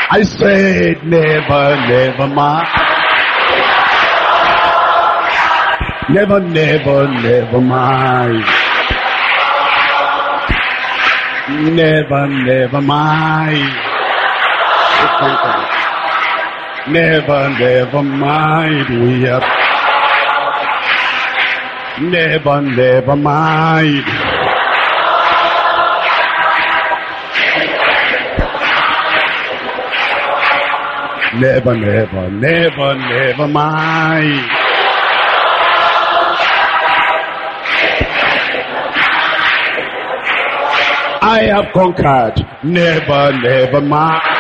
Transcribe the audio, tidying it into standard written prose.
I said never, never mind. Never, never, never mind. Never, never mind. Never, never mind. We are never, never mind. Never, never, never, never mind. I have conquered. Never, never mind.